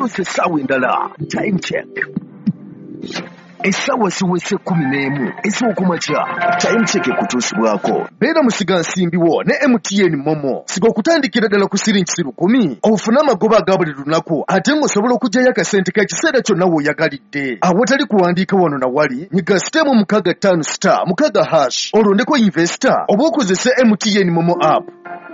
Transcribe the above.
atuuse essaawa endala. Time check. Essaawa ziwese 11 ez'okumakya. Time check ekutuusibwako. Beera musiga nsimbiwo ne MTN Momo. Siga okutandikira ddala ku siringi 10 ofune amagoba aga buli lunaku ate ng'osobola okuggyayo akasente k'ekiseera kyonna w'oyagalidde. Awatali kuwandiika wano na wali nyiga *6 5 *6 hash olondeko investor oba okozese MTN Momo app.